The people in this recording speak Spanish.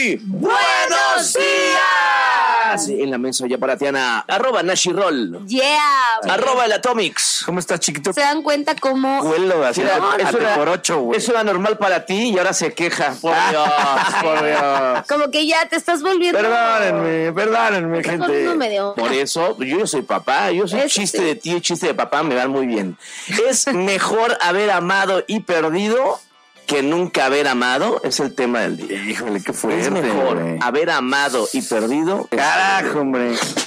muy buenos días. En la mesa ya para Tiana, @Nashiroll. Yeah. @el Atomics. ¿Cómo estás, chiquito? ¿Se dan cuenta cómo? Huelo así Eso era por 8, güey. Eso era normal para ti y ahora se queja. Por Dios, por Dios. Como que ya te estás volviendo. Perdónenme, Estás gente. volviendo medio. Por eso, yo soy papá, yo soy Eso chiste sí. de tío y chiste de papá, me van muy bien. Es mejor haber amado y perdido que nunca haber amado, es el tema del día. Híjole, qué fuerte. Es mejor güey. haber amado y perdido. Carajo, hombre.